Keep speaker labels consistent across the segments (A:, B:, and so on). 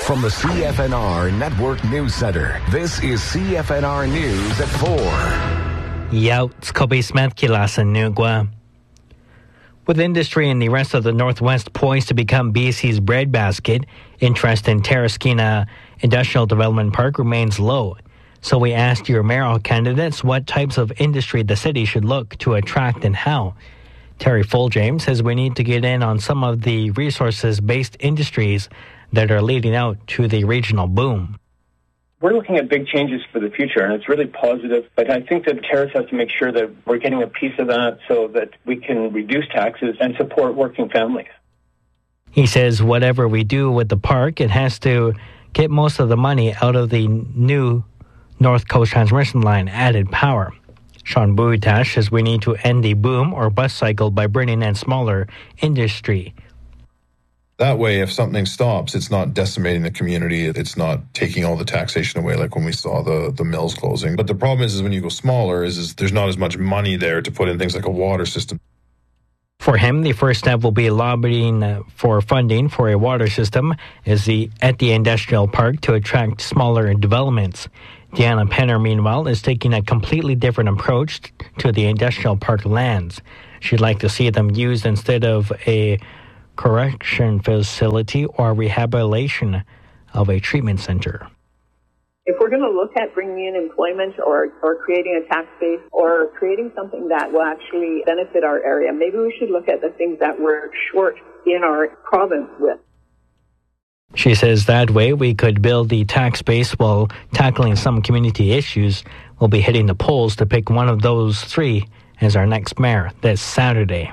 A: From the CFNR Network News Center, this is CFNR News at 4.
B: Youts Kobe Smith Kilasan Nugwa. With industry in the rest of the Northwest poised to become BC's breadbasket, interest in Terrasquina Industrial Development Park remains low. So we asked your mayoral candidates what types of industry the city should look to attract and how. Terry Fuljames says we need to get in on some of the resources-based industries that are leading out to the regional boom.
C: We're looking at big changes for the future, and it's really positive. But I think that Terrace has to make sure that we're getting a piece of that so that we can reduce taxes and support working families.
B: He says whatever we do with the park, it has to get most of the money out of the new North Coast Transmission Line added power. Sean Buitash says we need to end the boom or bust cycle by bringing in smaller industry.
D: That way, if something stops, it's not decimating the community. It's not taking all the taxation away like when we saw the mills closing. But the problem is when you go smaller, is there's not as much money there to put in things like a water system.
B: For him, the first step will be lobbying for funding for a water system at the industrial park to attract smaller developments. Deanna Penner, meanwhile, is taking a completely different approach to the industrial park lands. She'd like to see them used instead of a correction facility or rehabilitation of a treatment center.
E: If we're going to look at bringing in employment or creating a tax base or creating something that will actually benefit our area, maybe we should look at the things that we're short in our province with.
B: She says that way we could build the tax base while tackling some community issues. We'll be hitting the polls to pick one of those three as our next mayor this Saturday.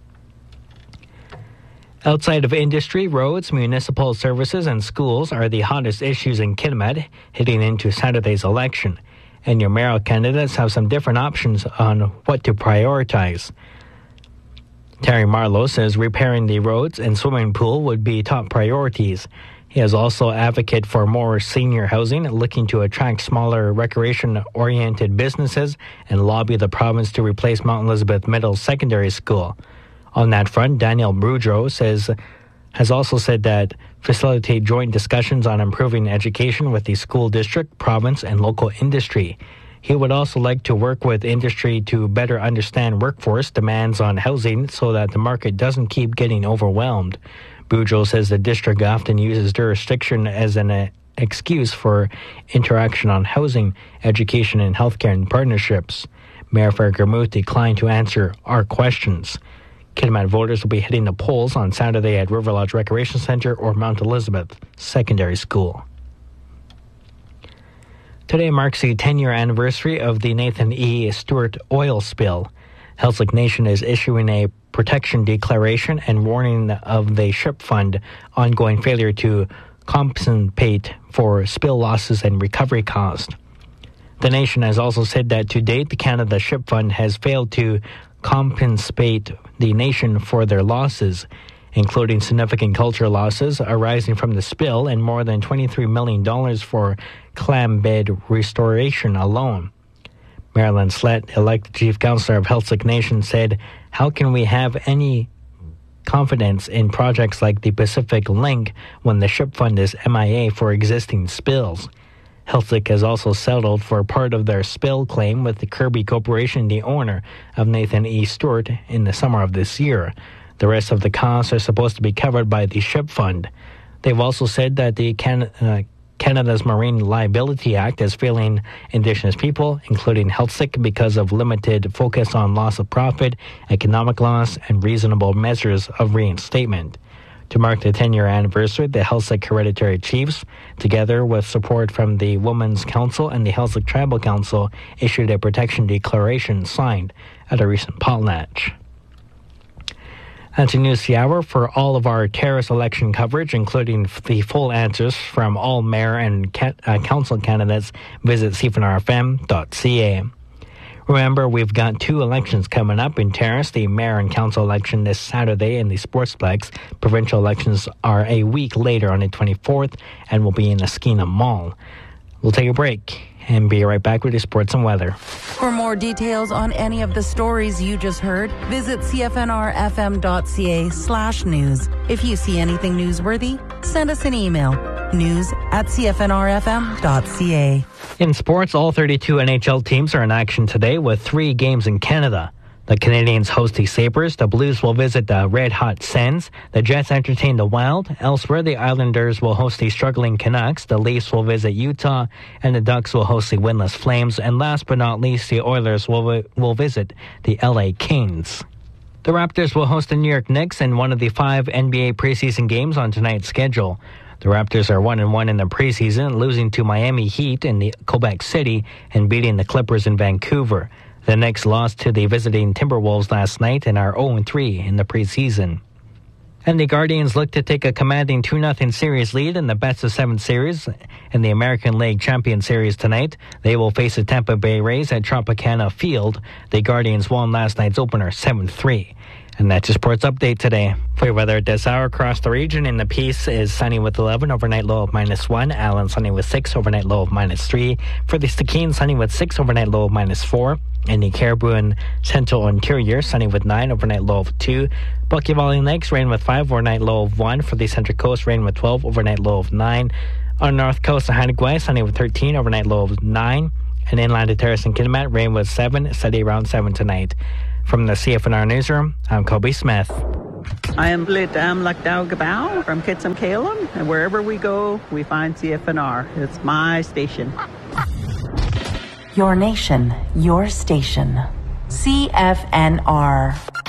B: Outside of industry, roads, municipal services, and schools are the hottest issues in Kitimat heading into Saturday's election. And your mayoral candidates have some different options on what to prioritize. Terry Marlowe says repairing the roads and swimming pool would be top priorities. He has also advocated for more senior housing, looking to attract smaller recreation-oriented businesses and lobby the province to replace Mount Elizabeth Middle Secondary School. On that front, Daniel Boudreau has also said that facilitate joint discussions on improving education with the school district, province, and local industry. He would also like to work with industry to better understand workforce demands on housing so that the market doesn't keep getting overwhelmed. Boudreau says the district often uses jurisdiction as an excuse for interaction on housing, education, and healthcare and partnerships. Mayor Farquharmuth declined to answer our questions. Kitimat voters will be hitting the polls on Saturday at River Lodge Recreation Center or Mount Elizabeth Secondary School. Today marks the 10-year anniversary of the Nathan E. Stewart oil spill. Healthlick Nation is issuing a protection declaration and warning of the Ship Fund ongoing failure to compensate for spill losses and recovery costs. The nation has also said that to date, the Canada Ship Fund has failed to compensate the nation for their losses, including significant culture losses arising from the spill and more than $23 million for clam bed restoration alone. Marilyn Slett, elected chief councillor of Healthlick Nation, said, "How can we have any confidence in projects like the Pacific Link when the Ship Fund is MIA for existing spills?" Healthlick has also settled for part of their spill claim with the Kirby Corporation, the owner of Nathan E. Stewart, in the summer of this year. The rest of the costs are supposed to be covered by the Ship Fund. They've also said that the Canada's Marine Liability Act is failing Indigenous people, including Healthlick, because of limited focus on loss of profit, economic loss, and reasonable measures of reinstatement. To mark the 10-year anniversary, the Healthlick Hereditary Chiefs, together with support from the Women's Council and the Healthlick Tribal Council, issued a protection declaration signed at a recent potlatch. That's a news the hour. For all of our terrace election coverage, including the full answers from all mayor and council candidates, visit cfnrfm.ca. Remember, we've got two elections coming up in Terrace, the mayor and council election this Saturday in the Sportsplex. Provincial elections are a week later on the 24th and will be in the Skeena Mall. We'll take a break and be right back with your sports and weather.
F: For more details on any of the stories you just heard, visit cfnrfm.ca/news. If you see anything newsworthy, send us an email. News at CFNRFM.ca.
B: In sports, all 32 NHL teams are in action today with 3 games in Canada. The Canadiens host the Sabres, the Blues will visit the Red Hot Sens, the Jets entertain the Wild. Elsewhere, the Islanders will host the struggling Canucks, the Leafs will visit Utah, and the Ducks will host the winless Flames. And last but not least, the Oilers will visit the LA Kings. The Raptors will host the New York Knicks in one of the 5 NBA preseason games on tonight's schedule. The Raptors are 1-1 in the preseason, losing to Miami Heat in the Quebec City and beating the Clippers in Vancouver. The Knicks lost to the visiting Timberwolves last night and are 0-3 in the preseason. And the Guardians look to take a commanding 2-0 series lead in the best-of-7 series in the American League Champion Series tonight. They will face the Tampa Bay Rays at Tropicana Field. The Guardians won last night's opener 7-3. And that's your sports update today. For your weather at this hour across the region, in the Peace is sunny with 11, overnight low of -1. Allen sunny with 6, overnight low of -3. For the Stikine, sunny with 6, overnight low of -4. In the Caribou and Central Interior, sunny with 9, overnight low of 2. Bucky Valley Lakes, rain with 5, overnight low of 1. For the Central Coast, rain with 12, overnight low of 9. On the North Coast of Haneguay, sunny with 13, overnight low of 9. And inland of Terrace and Kitimat, rain with 7, steady around 7 tonight. From the CFNR Newsroom, I'm Kobe Smith.
G: I am Blitam Lakdao Gabao from Kitsum Kalem, and wherever we go, we find CFNR. It's my station.
F: Your nation, your station. CFNR.